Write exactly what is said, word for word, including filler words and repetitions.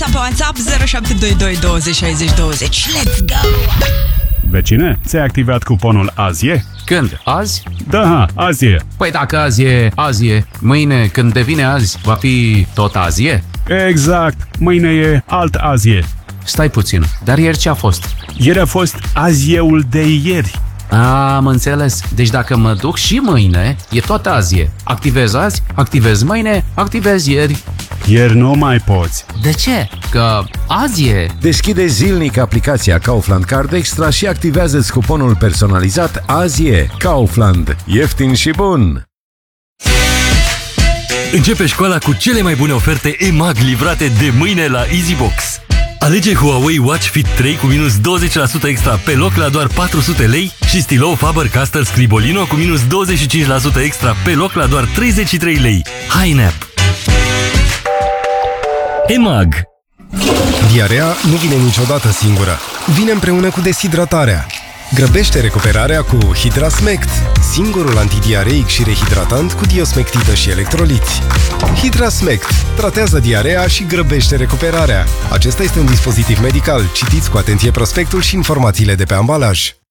WhatsApp pe WhatsApp zero șapte doi doi douăzeci șaizeci douăzeci. Let's go! Vecine, ți-ai activat cuponul azi e? Când? Azi? Da, azi e. Păi dacă azi e, azi e. Mâine, când devine azi, va fi tot azi e? Exact, mâine e alt azi e. Stai puțin, dar ieri ce a fost? Ieri a fost azieul de ieri. Am înțeles. Deci dacă mă duc și mâine, e tot azi e. Activez azi, activez mâine, activez ieri. Ieri nu mai poți. De ce? Că azi e. Deschide zilnic aplicația Kaufland Card Extra și activează-ți cuponul personalizat Azi e. Kaufland. Ieftin și bun! Începe școala cu cele mai bune oferte E M A G livrate de mâine la EasyBox. Alege Huawei Watch Fit trei cu minus douăzeci la sută extra pe loc la doar patru sute lei și stilou Faber-Castell Scribolino cu minus douăzeci și cinci la sută extra pe loc la doar treizeci și trei lei. Hai în app! E M A G. Diarea nu vine niciodată singură. Vine împreună cu deshidratarea. Grăbește recuperarea cu Hidrasmect, singurul antidiareic și rehidratant cu diosmectită și electroliți. Hidrasmect tratează diarea și grăbește recuperarea. Acesta este un dispozitiv medical. Citiți cu atenție prospectul și informațiile de pe ambalaj.